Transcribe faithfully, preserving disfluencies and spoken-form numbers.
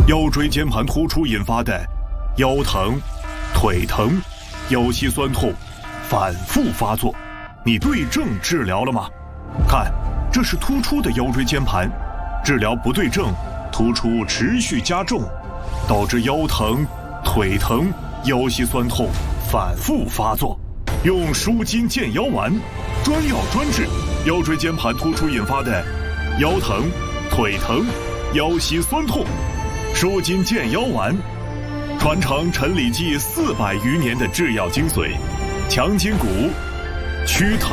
腰椎间盘突出引发的腰疼、腿疼、腰膝酸痛反复发作，你对症治疗了吗？看，这是突出的腰椎间盘，治疗不对症，突出持续加重，导致腰疼、腿疼、腰膝酸痛反复发作。用舒筋健腰丸，专药专治腰椎间盘突出引发的腰疼、腿疼、腰膝酸痛。舒筋健腰丸，传承陈李济四百余年的制药精髓，强筋骨、祛疼。